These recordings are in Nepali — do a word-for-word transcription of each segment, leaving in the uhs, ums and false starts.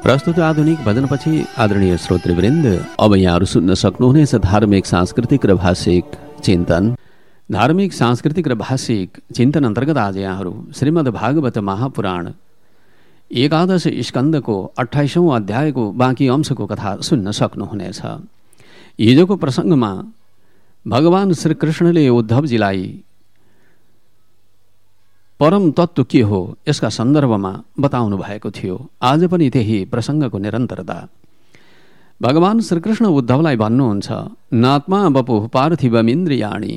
प्रस्तुत आधुनिक भजनपछि आदरणीय श्रोतृवृन्द, अब यहाँहरू सुन्न सक्नुहुनेछ धार्मिक सांस्कृतिक र भाषिक चिन्तन। धार्मिक सांस्कृतिक र भाषिक चिन्तन अन्तर्गत आज यहाँहरू श्रीमद् भागवत महापुराण एकादश स्कन्दको अठाइसौँ अध्यायको बाँकी अंशको कथा सुन्न सक्नुहुनेछ। हिजोको प्रसङ्गमा भगवान श्रीकृष्णले उद्धवजीलाई परम तत्त्व के हो यसका सन्दर्भमा बताउनु भएको थियो। आज पनि त्यही प्रसङ्गको निरन्तरता। भगवान श्रीकृष्ण उद्धवलाई भन्नुहुन्छ, नात्मा वपुः पार्थिवमिन्द्रियाणि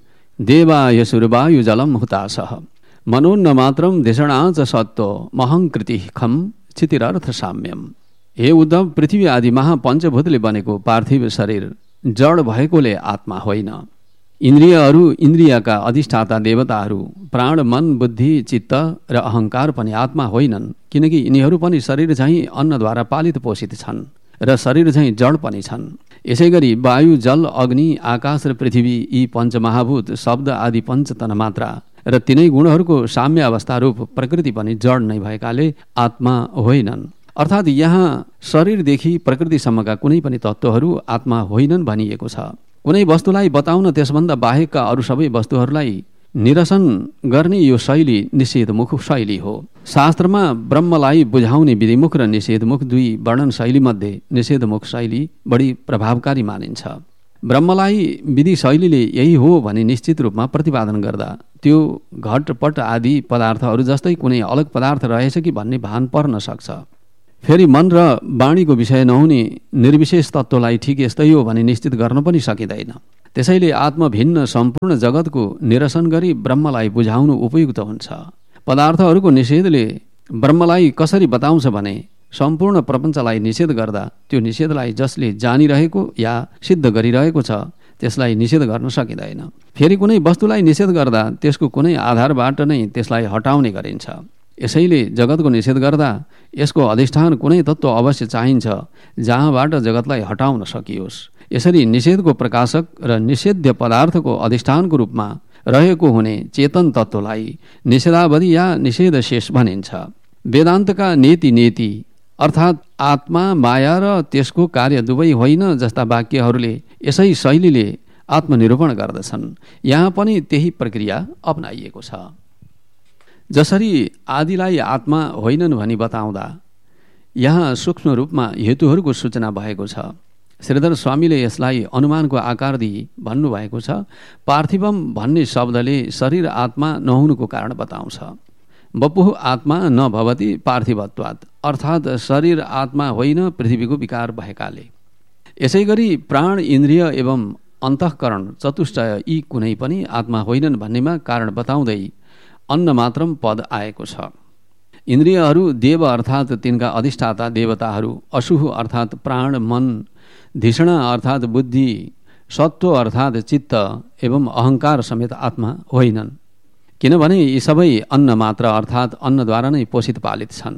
देवा यसुर्वायु जलम हुतासः मनोन्न मात्रम धिषणा च सत्त्व महङ्कृतिः खम क्षितिरर्थ साम्यम। हे उद्धव, पृथ्वी आदि महापञ्चभूतले बनेको पार्थिव शरीर जड भएकोले आत्मा होइन। इन्द्रियहरू, इन्द्रियका अधिष्ठाता देवताहरू, प्राण, मन, बुद्धि, चित्त र अहङ्कार पनि आत्मा होइनन्, किनकि यिनीहरू पनि शरीर झैँ अन्नद्वारा पालित पोषित छन् र शरीर झैँ जड पनि छन्। यसै गरी वायु, जल, अग्नि, आकाश र पृथ्वी यी पञ्चमहाभूत, शब्द आदि पञ्चतन मात्रा र तिनै गुणहरूको साम्य अवस्था रूप प्रकृति पनि जड नै भएकाले आत्मा होइनन्। अर्थात् यहाँ शरीरदेखि प्रकृतिसम्मका कुनै पनि तत्त्वहरू आत्मा होइनन् भनिएको छ। कुनै वस्तुलाई बताउन त्यसभन्दा बाहेकका अरू सबै वस्तुहरूलाई निरसन गर्ने यो शैली निषेधमुख शैली हो। शास्त्रमा ब्रह्मलाई बुझाउने विधिमुख र निषेधमुख दुई वर्णन शैलीमध्ये निषेधमुख शैली बढी प्रभावकारी मानिन्छ। ब्रह्मलाई विधि शैलीले यही हो भनी निश्चित रूपमा प्रतिपादन गर्दा त्यो घटपट आदि पदार्थहरू जस्तै कुनै अलग पदार्थ रहेछ कि भन्ने भान पर्न सक्छ। फेरि मन र वाणीको विषय नहुने निर्विशेष तत्त्वलाई ठिक यस्तै हो भने निश्चित गर्न पनि सकिँदैन। त्यसैले आत्मभिन्न सम्पूर्ण जगतको निरसन गरी ब्रह्मलाई बुझाउनु उपयुक्त हुन्छ। पदार्थहरूको निषेधले ब्रह्मलाई कसरी बताउँछ भने सम्पूर्ण प्रपञ्चलाई निषेध गर्दा त्यो निषेधलाई जसले जानिरहेको या सिद्ध गरिरहेको छ त्यसलाई निषेध गर्न सकिँदैन। फेरि कुनै वस्तुलाई निषेध गर्दा त्यसको कुनै आधारबाट नै त्यसलाई हटाउने गरिन्छ। यसैले जगतको निषेध गर्दा यसको अधिष्ठान कुनै तत्त्व अवश्य चाहिन्छ जहाँबाट जगतलाई हटाउन सकियोस्। यसरी निषेधको प्रकाशक र निषेध्य पदार्थको अधिष्ठानको रूपमा रहेको हुने चेतन तत्त्वलाई निषेधावधि या निषेध शेष भनिन्छ। वेदान्तका नेति नेति अर्थात् आत्मा, माया र त्यसको कार्य दुवै होइन जस्ता वाक्यहरूले यसै शैलीले आत्मनिरूपण गर्दछन्। यहाँ पनि त्यही प्रक्रिया अपनाइएको छ। जसरी आदिलाई आत्मा होइनन् भनी बताउँदा यहाँ सूक्ष्म रूपमा हेतुहरूको सूचना भएको छ। श्रीधर स्वामीले यसलाई अनुमानको आकार दिई भन्नुभएको छ। पार्थिवम भन्ने शब्दले शरीर आत्मा नहुनुको कारण बताउँछ। वपुः आत्मा न भवति पार्थिवत्वात्, अर्थात् शरीर आत्मा होइन पृथ्वीको विकार भएकाले। यसै गरी प्राण, इन्द्रिय एवं अन्तःकरण चतुष्टय यी कुनै पनि आत्मा होइनन् भन्नेमा कारण बताउँदै अन्न मात्रम पद आएको छ। इन्द्रियहरू देव अर्थात् तिनका अधिष्ठाता देवताहरू, अशुः अर्थात् प्राण, मन, धिषणा अर्थात् बुद्धि, सत्व अर्थात् चित्त एवं अहङ्कार समेत आत्मा होइनन्, किनभने यी सबै अन्न मात्र अर्थात् अन्नद्वारा नै पोषित पालित छन्।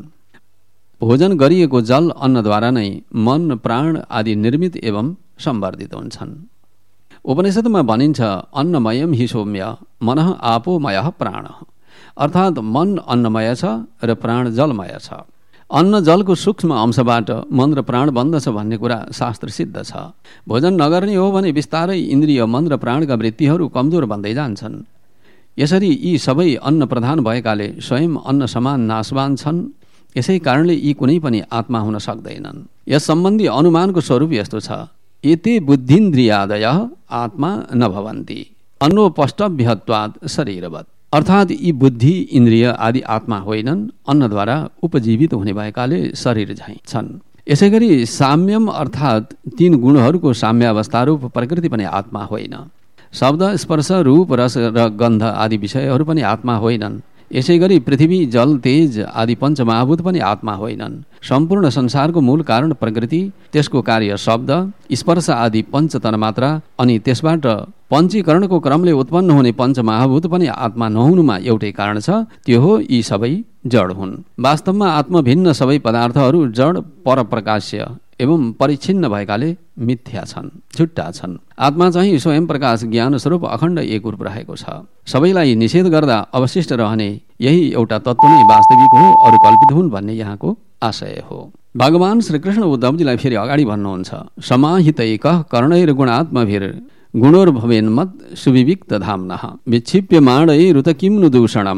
भोजन गरिएको जल अन्नद्वारा नै मन, प्राण आदि निर्मित एवं सम्वर्धित हुन्छन्। उपनिषदमा भनिन्छ, अन्नमयम हि सौम्य मनः आपोमयः प्राणः, अर्थात् मन अन्नमय छ र प्राण जलमय छ। अन्न जलको सूक्ष्म अंशबाट मन र प्राण बन्दछ भन्ने कुरा शास्त्र सिद्ध छ। भोजन नगर्ने हो भने बिस्तारै इन्द्रिय, मन र प्राणका वृत्तिहरू कमजोर बन्दै जान्छन्। यसरी यी सबै अन्न प्रधान भएकाले स्वयं अन्न समान नाशवान छन्। यसै कारणले यी कुनै पनि आत्मा हुन सक्दैनन्। यस सम्बन्धी अनुमानको स्वरूप यस्तो छ, एते बुद्धिन्द्रियादयः आत्मा न भवन्ति अन्नोपष्टभ्यत्वात् शरीरवत्, अर्थात् यी बुद्धि, इन्द्रिय आदि आत्मा होइनन्, अन्नद्वारा उपजीवित हुने भएकाले शरीर झैँ छन्। यसै गरी साम्यम अर्थात् तीन गुणहरूको साम्यावस्थारूप प्रकृति पनि आत्मा होइन। शब्द, स्पर्श, रूप, रस र गन्ध आदि विषयहरू पनि आत्मा होइनन्। यसै गरी पृथ्वी, जल, तेज आदि पञ्चमहाभूत पनि आत्मा होइनन्। सम्पूर्ण संसारको मूल कारण प्रकृति, त्यसको कार्य शब्द, स्पर्श आदि पञ्चतन मात्रा अनि त्यसबाट पञ्चीकरणको क्रमले उत्पन्न हुने पञ्चमहाभूत पनि आत्मा नहुनुमा एउटै कारण छ, त्यो हो यी सबै जड हुन्। वास्तवमा आत्मभिन्न सबै पदार्थहरू जड, परप्रकाश्य एवं परिच्छिन्न भएकाले मिथ्या छन्, झुट्टा छन्। आत्मा चाहिँ स्वयं प्रकाश, ज्ञान स्वरूप अखण्ड एक रूप रहेको छ। सबैलाई निषेध गर्दा अवशिष्ट रहने यही एउटा तत्त्व नै वास्तविक हो, अरू कल्पित हुन् भन्ने यहाँको आशय हो। भगवान श्रीकृष्ण उद्धवजीलाई फेरि अगाडि भन्नुहुन्छ, समाहितैकः कर्णैर्गुणात्मभिर गुणोर्भवेन्मत् सुविविक्त धाम्नः विक्षिप्यमाणैरुत किं नु दूषणम्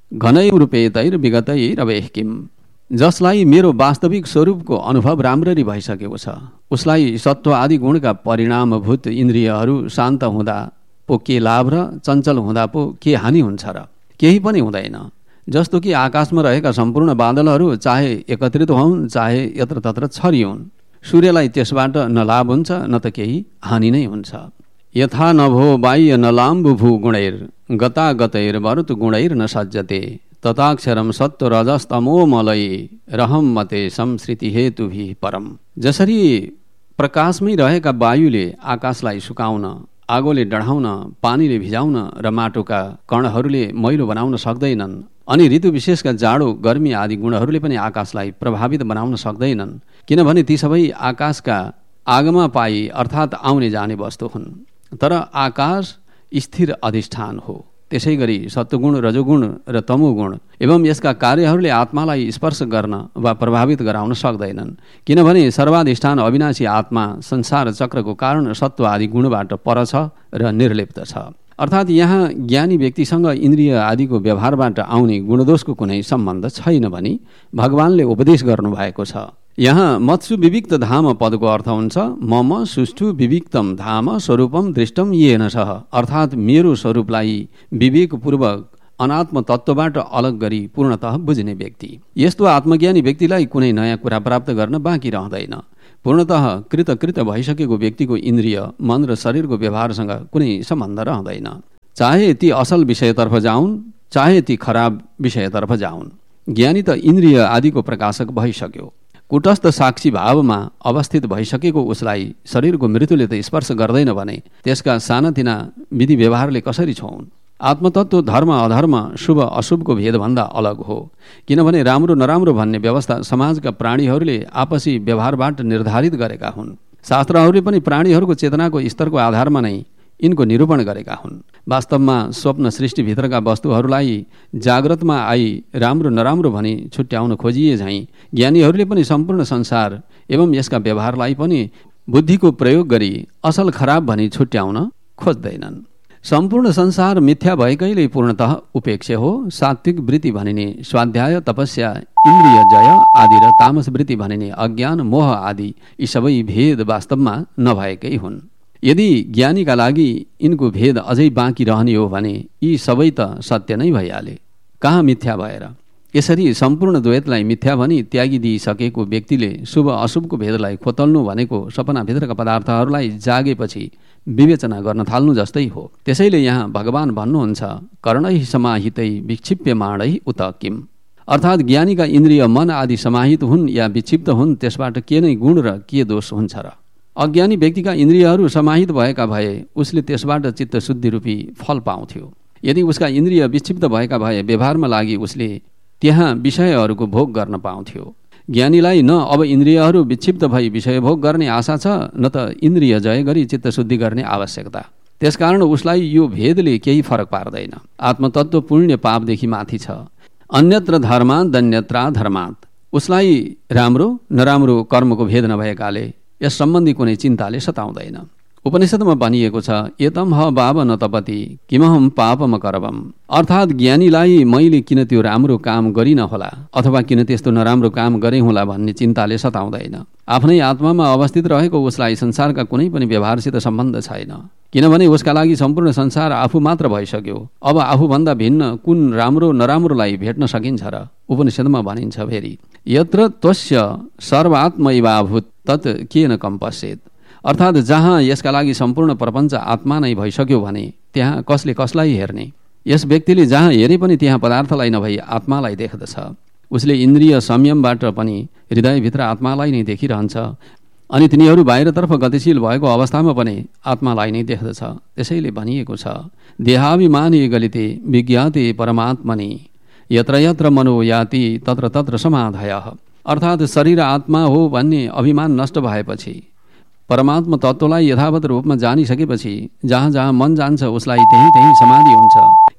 घनैरुपेतैर्विगतैरवेः किम्। जसलाई मेरो वास्तविक स्वरूपको अनुभव राम्ररी भइसकेको छ, उसलाई सत्व आदि गुणका परिणामभूत इन्द्रियहरू शान्त हुँदा पो के लाभ र चञ्चल हुँदा पो के हानि हुन्छ र? केही पनि हुँदैन। जस्तो कि आकाशमा रहेका सम्पूर्ण बादलहरू चाहे एकत्रित हुन् चाहे यत्रतत्र छरिउन्, सूर्यलाई त्यसबाट न लाभ हुन्छ न त केही हानि नै हुन्छ। यथा नभो बाह्य न लाम्बुभू गुणैर गतागतैर वरुत गुणैर न सज्जते तथाक्षरम सत्व रजस्तमो मलय रहम मते संसृति हेतुभि परम। जसरी प्रकाशमै रहेका वायुले आकाशलाई सुकाउन, आगोले डढाउन, पानीले भिजाउन र माटोका कणहरूले मैलो बनाउन सक्दैनन्, अनि ऋतु विशेषका जाडो गर्मी आदि गुणहरूले पनि आकाशलाई प्रभावित बनाउन सक्दैनन्, किनभने ती सबै आकाशका आगमा पाई अर्थात् आउने जाने वस्तु हुन्। तर आकाश स्थिर अधिष्ठान हो। त्यसै गरी सत्वगुण, रजोगुण र तमोगुण एवं यसका कार्यहरूले आत्मालाई स्पर्श गर्न वा प्रभावित गराउन सक्दैनन्, किनभने सर्वाधिष्ठान अविनाशी आत्मा संसार चक्रको कारण सत्व आदि गुणबाट पर छ र निर्लिप्त छ। अर्थात् यहाँ ज्ञानी व्यक्तिसँग इन्द्रिय आदिको व्यवहारबाट आउने गुणदोषको कुनै सम्बन्ध छैन भनी भगवानले उपदेश गर्नुभएको छ। यहाँ मत्सु विविक्त धाम पदको अर्थ हुन्छ मम सुष्ठु विविक्तम धाम स्वरूपम दृष्टम येन सह, अर्थात् मेरो स्वरूपलाई विवेकपूर्वक अनात्म तत्त्वबाट अलग गरी पूर्णतः बुझ्ने व्यक्ति। यस्तो आत्मज्ञानी व्यक्तिलाई कुनै नयाँ कुरा प्राप्त गर्न बाँकी रहँदैन। पूर्णतः कृतकृत भइसकेको व्यक्तिको इन्द्रिय, मन र शरीरको व्यवहारसँग कुनै सम्बन्ध रहँदैन। चाहे ती असल विषयतर्फ जाउन् चाहे ती खराब विषयतर्फ जाउन्, ज्ञानी त इन्द्रिय आदिको प्रकाशक भइसक्यो। कुटस्थ साक्षी भावमा अवस्थित भइसकेको उसलाई शरीरको मृत्युले त स्पर्श गर्दैन भने त्यसका सानातिना विधि व्यवहारले कसरी छोउन्? आत्मतत्व धर्म अधर्म शुभ अशुभको भेदभन्दा अलग हो, किनभने राम्रो नराम्रो भन्ने व्यवस्था समाजका प्राणीहरूले आपसी व्यवहारबाट निर्धारित गरेका हुन्। शास्त्रहरूले पनि प्राणीहरूको चेतनाको स्तरको आधारमा नै यिनको निरूपण गरेका हुन्। वास्तवमा स्वप्न सृष्टिभित्रका वस्तुहरूलाई जाग्रतमा आई राम्रो नराम्रो भनी छुट्याउन खोजिए झैँ ज्ञानीहरूले पनि सम्पूर्ण संसार एवं यसका व्यवहारलाई पनि बुद्धिको प्रयोग गरी असल खराब भनी छुट्याउन खोज्दैनन्। सम्पूर्ण संसार मिथ्या भएकैले पूर्णतः उपेक्ष्य हो। सात्विक वृत्ति भनिने स्वाध्याय तपस्या इन्द्रिय जय आदि र तामस वृत्ति भनिने अज्ञान मोह आदि यी सबै भेद वास्तवमा नभएकै हुन्। यदि ज्ञानीका लागि यिनको भेद अझै बाँकी रहने हो भने यी सबै त सत्य नै भइहाले, कहाँ मिथ्या भएर। यसरी सम्पूर्ण द्वैतलाई मिथ्या भनी त्यागिदिइसकेको व्यक्तिले शुभ अशुभको भेदलाई खोतल्नु भनेको सपनाभित्रका पदार्थहरूलाई जागेपछि विवेचना गर्न थाल्नु जस्तै हो। त्यसैले यहाँ भगवान भन्नुहुन्छ कर्णैः समाहितै विक्षिप्यमाणैः उत किम्, अर्थात् ज्ञानीका इन्द्रिय मन आदि समाहित हुन् या विक्षिप्त हुन् त्यसबाट के नै गुण र के दोष हुन्छ र? अज्ञानी व्यक्तिका इन्द्रियहरू समाहित भएका भए उसले त्यसबाट चित्तशुद्धि रूपी फल पाउँथ्यो। यदि उसका इन्द्रिय विक्षिप्त भएका भए व्यवहारमा लागि उसले त्यहाँ विषयहरूको भोग गर्न पाउँथ्यो। ज्ञानीलाई न अब इन्द्रियहरू विक्षिप्त भई विषय भोग गर्ने आशा छ न त इन्द्रिय जय गरी चित्तशुद्धि गर्ने आवश्यकता। त्यसकारण उसलाई यो भेदले केही फरक पार्दैन। आत्मतत्व पुण्य पापदेखि माथि छ। अन्यत्र धर्मात् दन्यत्रा धर्मात्, उसलाई राम्रो नराम्रो कर्मको भेद नभएकाले यस सम्बन्धी कुनै चिन्ताले सताउँदैन। उपनिषदमा भनिएको छ एतम ह बाब न तपति किमहम पापम करवम, अर्थात् ज्ञानीलाई मैले किन त्यो राम्रो काम गरिन होला अथवा किन त्यस्तो नराम्रो काम गरेँ होला भन्ने चिन्ताले सताउँदैन। आफ्नै आत्मामा अवस्थित रहेको उसलाई संसारका कुनै पनि व्यवहारसित सम्बन्ध छैन, किनभने उसका लागि सम्पूर्ण संसार आफू मात्र भइसक्यो। अब आफूभन्दा भिन्न कुन राम्रो नराम्रोलाई भेट्न सकिन्छ र? उपनिषदमा भनिन्छ फेरि यत्र त्वस्य सर्वात्मैवाभूत तत् केन कम पश्येत्, अर्थात् जहाँ यसका लागि सम्पूर्ण प्रपञ्च आत्मा नै भइसक्यो भने त्यहाँ कसले कसलाई हेर्ने? यस व्यक्तिले जहाँ हेरे पनि त्यहाँ पदार्थलाई नभई आत्मालाई देख्दछ। उसले इन्द्रिय संयमबाट पनि हृदयभित्र आत्मालाई नै देखिरहन्छ अनि तिनीहरू बाहिरतर्फ गतिशील भएको अवस्थामा पनि आत्मालाई नै देख्दछ। त्यसैले भनिएको छ देहाभिमानी गलिते विज्ञाते परमात्मनि यत्र यत्र मनो याति तत्र तत्र समाधयः, अर्थात् शरीर आत्मा हो भन्ने अभिमान नष्ट भएपछि परमात्मा तत्त्वलाई यथावत रूपमा जानिसकेपछि जहाँ जहाँ मन जान्छ उसलाई त्यही त्यही समाधि हुन्छ,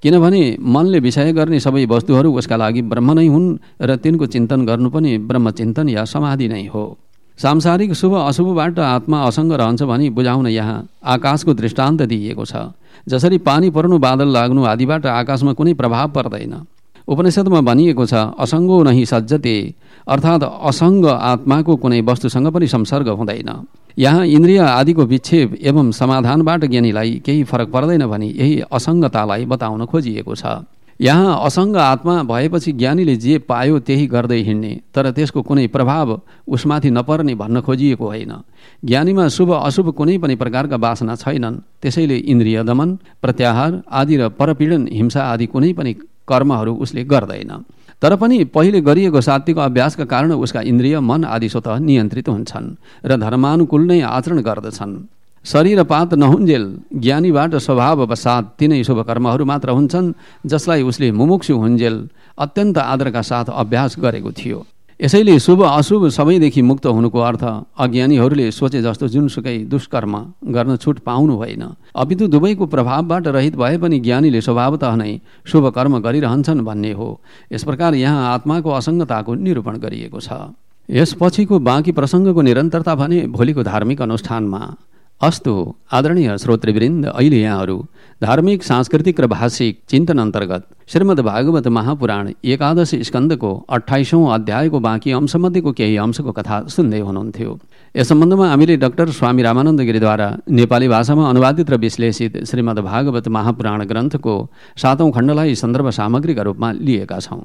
किनभने मनले विषय गर्ने सबै वस्तुहरू उसका लागि ब्रह्म नै हुन् र तिनको चिन्तन गर्नु पनि ब्रह्मचिन्तन या समाधि नै हो। सांसारिक शुभ अशुभबाट आत्मा असङ्ग रहन्छ भनी बुझाउन यहाँ आकाशको दृष्टान्त दिइएको छ। जसरी पानी पर्नु, बादल लाग्नु आदिबाट आकाशमा कुनै प्रभाव पर्दैन। उपनिषदमा भनिएको छ असङ्गो नहि सज्जते, अर्थात् असङ्ग आत्माको कुनै वस्तुसँग पनि संसर्ग हुँदैन। यहाँ इन्द्रिय आदिको विक्षेप एवं समाधानबाट ज्ञानीलाई केही फरक पर्दैन भनी यही असङ्गतालाई बताउन खोजिएको छ। यहाँ असङ्ग आत्मा भएपछि ज्ञानीले जे पायो त्यही गर्दै हिँड्ने, तर त्यसको कुनै प्रभाव उसमाथि नपर्ने भन्न खोजिएको होइन। ज्ञानीमा शुभ अशुभ कुनै पनि प्रकारका वासना छैनन्, त्यसैले इन्द्रिय दमन, प्रत्याहार आदि र परपीडन, हिंसा आदि कुनै पनि कर्महरू उसले गर्दैन। तर पनि पहिले गरिएको सात्विक अभ्यासका कारण उसका इन्द्रिय, मन आदि स्वतः नियन्त्रित हुन्छन् र धर्मानुकूल नै आचरण गर्दछन्। शरीरपात नहुन्जेल ज्ञानीबाट स्वभाववसात तिनै शुभ कर्महरू मात्र हुन्छन्, जसलाई उसले मुमुक्षु हुन्जेल अत्यन्त आदरका साथ अभ्यास गरेको थियो। यसैले शुभ अशुभ सबैदेखि मुक्त हुनुको अर्थ अज्ञानीहरूले सोचे जस्तो जुनसुकै दुष्कर्म गर्न छुट पाउनु होइन, अपितु दुवैको प्रभावबाट रहित भए पनि ज्ञानीले स्वभावतः नै शुभ कर्म गरिरहन्छन् भन्ने हो। यस प्रकार यहाँ आत्माको असङ्गताको निरूपण गरिएको छ। यसपछिको बाँकी प्रसङ्गको निरन्तरता भने भोलिको धार्मिक अनुष्ठानमा। अस्तु आदरणीय श्रोतृवृन्द, अहिले यहाँहरू धार्मिक, सांस्कृतिक र भाषिक चिन्तन अन्तर्गत श्रीमद् भागवत महापुराण एकादश स्कन्दको अठाइसौँ अध्यायको बाँकी अंशमध्येको केही अंशको कथा सुन्दै हुनुहुन्थ्यो। यस सम्बन्धमा हामीले डाक्टर स्वामी रामानन्द गिरीद्वारा नेपाली भाषामा अनुवादित र विश्लेषित श्रीमद् भागवत महापुराण ग्रन्थको सातौं खण्डलाई सन्दर्भ सामग्रीका रूपमा लिएका छौँ।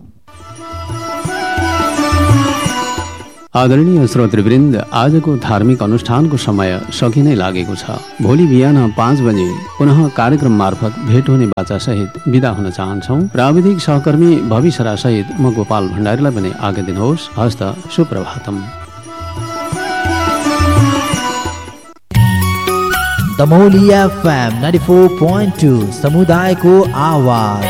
आदरणीय श्रोतृवृन्द, आजको धार्मिक अनुष्ठानको समय सकि नै लागेको छ। भोलि बिहान पाँच बजे पुनः कार्यक्रम मार्फत भेट हुने बाचासहित बिदा हुन चाहन्छौँ। प्राविधिक सहकर्मी भविसरा सहित म गोपाल भण्डारीलाई पनि आज्ञा दिनुहोस्। हस्त Suprabhatam. Damauli FM ninety four point two समुदायको आवाज।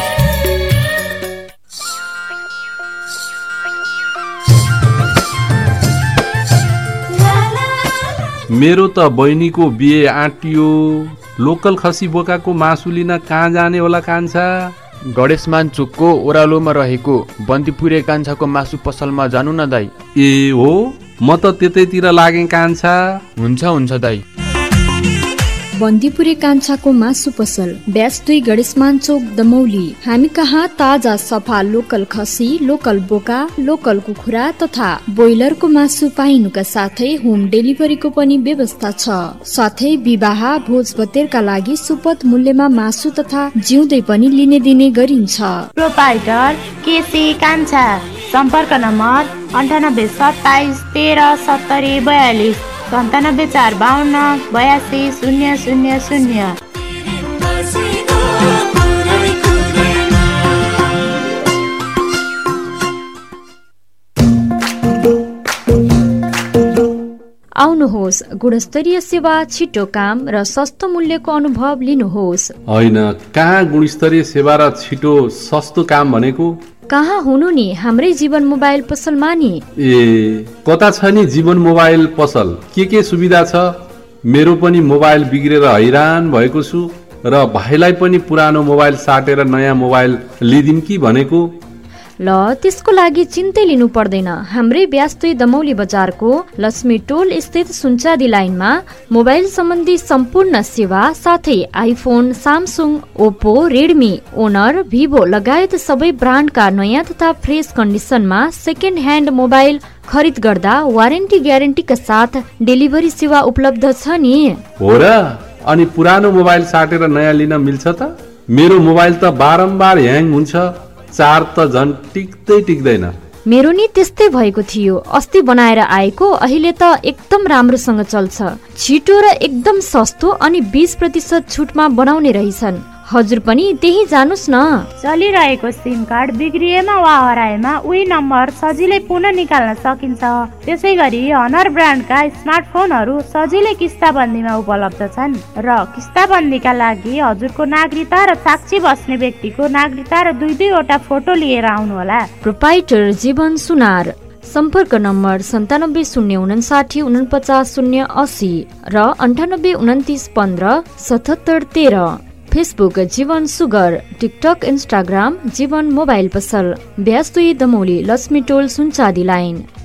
मेरो त बहिनीको बिहे आँटियो, लोकल खसी बोकाको मासु लिन कहाँ जाने होला कान्छा? गणेशमान चोकको ओह्रालोमा रहेको बन्दीपुरे कान्छाको मासु पसलमा जानु न दाई। ए हो, म त त्यतैतिर लागेँ कान्छा। हुन्छ हुन्छ दाई। बन्दीपुरे कान्छाको मासु पसल, ब्यास दुई, गणेशमान चोक, दमौली। हामी कहाँ ताजा सफा लोकल खसी, लोकल बोका, लोकल कुखुरा तथा ब्रोइलरको मासु पाइनुका साथै होम डेलिभरीको पनि व्यवस्था छ। साथै विवाह भोज भतेरका लागि सुपथ मूल्यमा मासु तथा जिउँदै पनि लिने दिने गरिन्छ। प्रोपाइटर केसी कान्छा, सम्पर्क नम्बर अन्ठानब्बे सत्ताइस तेह्र सत्तरी बयालिस, सन्तानब्बे चार बाहन्न बयासी शून्य शून्य शून्य। आउनुहोस्, गुणस्तरीय सेवा, छिटो काम र सस्तो मूल्यको अनुभव लिनुहोस्। होइन, कहाँ गुणस्तरीय सेवा र छिटो सस्तो काम भनेको? कहाँ हुनु नि, हाम्रै जीवन मोबाइल पसलमा नि। ए कता छ नि जीवन मोबाइल पसल? के के सुविधा छ? मेरो पनि मोबाइल बिग्रेर हैरान भएको छु र भाइलाई पनि पुरानो मोबाइल साटेर नयाँ मोबाइल लिदिम कि भनेको। ल, त्यसको लागि चिन्तै लिनु पर्दैन। हाम्रै ब्यास्तै दमौली बजारको लक्ष्मी टोल स्थित सुनचादी लाइनमा मोबाइल सम्बन्धी सम्पूर्ण सेवा, साथै iPhone, Samsung, Oppo, Redmi, owner, Vivo लगायत सबै ब्रान्डका नयाँ तथा फ्रेस कन्डिसनमा सेकेन्ड ह्यान्ड मोबाइल खरिद गर्दा वारेन्टी ग्यारेन्टीका साथ डेलिभरी सेवा उपलब्ध छ नि। हो र? अनि पुरानो मोबाइल साटेर नयाँ लिन मिल्छ त? मेरो मोबाइल त बारम्बार ह्याङ हुन्छ, चार्ज त झन् टिक्दै टिक्दैन। मेरो नि त्यस्तै भएको थियो। अस्ति बनाएर आएको, अहिले त एकदम राम्रोसँग चल्छ। छिटो र एकदम सस्तो अनि बीस प्रतिशत छुटमा बनाउने रहेछन्। हजुर पनि त्यही जानुस् न। चलिरहेको सिम कार्ड बिग्रिएमा वा हराएमा उही नम्बर सजिलै पुनः निकाल्न सकिन्छ। त्यसै गरी हनर ब्रान्डका स्मार्टफोनहरू सजिलै किस्ताबन्दीमा उपलब्ध छन् र किस्ताबन्दीका लागि हजुरको नागरिकता र साक्षी बस्ने व्यक्तिको नागरिकता र दुई दुईवटा फोटो लिएर आउनुहोला। प्रोपाइटर जीवन सुनार, सम्पर्क नम्बर सन्तानब्बे शून्य उनासाठी उनपचास शून्य असी र अन्ठानब्बे उन्तिस पन्ध्र सतहत्तर तेह्र। फेसबुक जीवन सुगर, टिकटक इन्स्टाग्राम जीवन मोबाइल पसल, ब्यास दुई दमौली लक्ष्मी टोल सुनचादी लाइन।